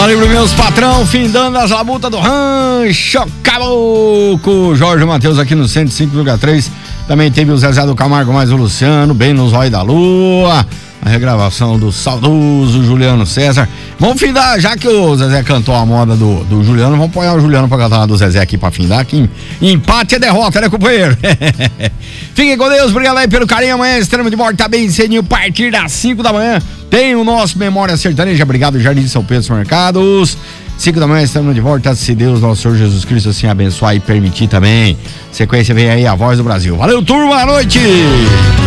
Valeu, meus patrão, findando as labutas do Rancho Caboclo. Jorge Matheus aqui no 105,3. Também teve o Zezé do Camargo mais o Luciano, bem nos Olhos da Lua. A regravação do saudoso Juliano César. Vamos findar, já que o Zezé cantou a moda do Juliano, vamos apoiar o Juliano pra cantar a do Zezé aqui pra findar, que empate é derrota, né, companheiro? Fiquem com Deus, obrigado aí pelo carinho. Amanhã, Extremo de Morte, tá bem cedinho, a partir das 5 da manhã. Tem o nosso Memória Sertaneja, obrigado, Jardim de São Pedro Supermercados. 5 da manhã, estamos de volta. Se Deus, nosso Senhor Jesus Cristo, assim abençoar e permitir também. Sequência vem aí a Voz do Brasil. Valeu, turma, boa noite!